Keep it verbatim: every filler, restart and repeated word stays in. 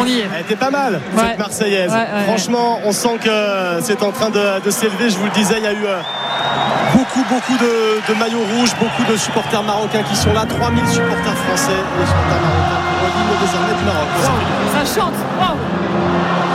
On y est. Elle était pas mal, ouais. cette Marseillaise. Ouais, ouais, Franchement, on sent que c'est en train de, de s'élever. Je vous le disais, il y a eu euh, beaucoup, beaucoup de, de maillots rouges, beaucoup de supporters marocains qui sont là. trois mille supporters français et les supporters marocains pour l'hymne désormais du Maroc. Ça chante. Wow.